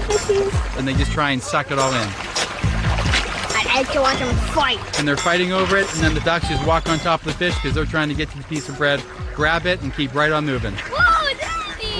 little fishies. And they just try and suck it all in. I like to watch them fight. And they're fighting over it, and then the ducks just walk on top of the fish because they're trying to get to the piece of bread, grab it, and keep right on moving. Whoa!